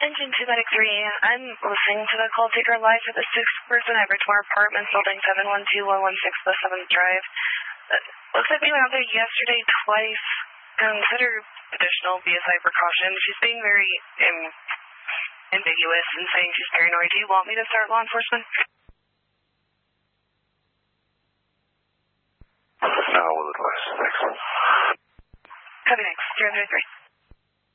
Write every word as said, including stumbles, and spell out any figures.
Engine two Medic three, I'm listening to the call taker live for the sixth person at Bridgemore Apartments, building seven one two one one six West seventh Drive. Uh, looks like we went out there yesterday twice. Consider additional B S I precautions. She's being very um, ambiguous and saying she's paranoid. Do you want me to start law enforcement? No, with advice. Thanks. Copy next. zero zero three.